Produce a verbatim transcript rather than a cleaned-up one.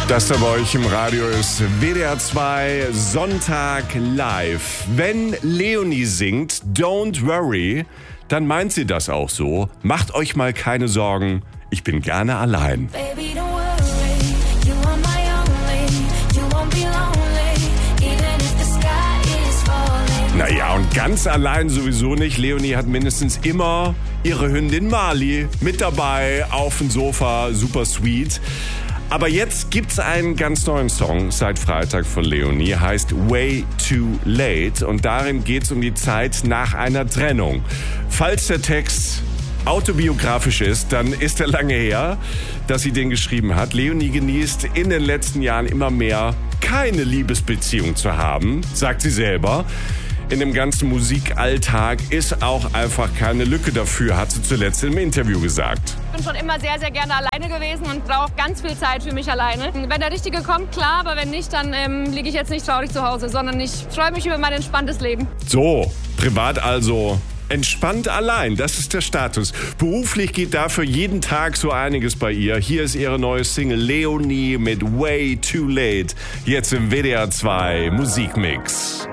Das da bei euch im Radio ist W D R zwei Sonntag live. Wenn Leonie singt Don't Worry, dann meint sie das auch so. Macht euch mal keine Sorgen, ich bin gerne allein. Baby, don't worry, you are my only, you won't be lonely, even if the sky is falling. Naja, und ganz allein sowieso nicht. Leonie hat mindestens immer ihre Hündin Marley mit dabei auf dem Sofa, super sweet. Aber jetzt gibt's einen ganz neuen Song seit Freitag von Leonie, heißt Way Too Late. Und darin geht's um die Zeit nach einer Trennung. Falls der Text autobiografisch ist, dann ist er lange her, dass sie den geschrieben hat. Leonie genießt in den letzten Jahren immer mehr, keine Liebesbeziehung zu haben, sagt sie selber. In dem ganzen Musikalltag ist auch einfach keine Lücke dafür, hat sie zuletzt im Interview gesagt. Ich bin schon immer sehr, sehr gerne alleine gewesen und brauche ganz viel Zeit für mich alleine. Wenn der Richtige kommt, klar, aber wenn nicht, dann ähm, liege ich jetzt nicht traurig zu Hause, sondern ich freue mich über mein entspanntes Leben. So, privat also entspannt allein, das ist der Status. Beruflich geht dafür jeden Tag so einiges bei ihr. Hier ist ihre neue Single Leonie mit Way Too Late, jetzt im W D R zwei Musikmix.